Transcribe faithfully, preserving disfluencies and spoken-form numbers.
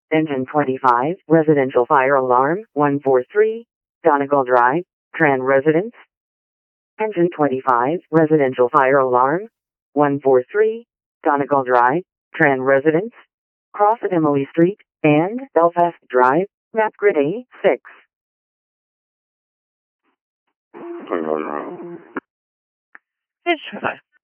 Engine twenty-five, residential fire alarm, one four three, Donegal Drive, Tran Residence. Engine twenty-five, residential fire alarm, one four three, Donegal Drive, Tran Residence. Cross at Emily Street and Belfast Drive, map grid A six. It's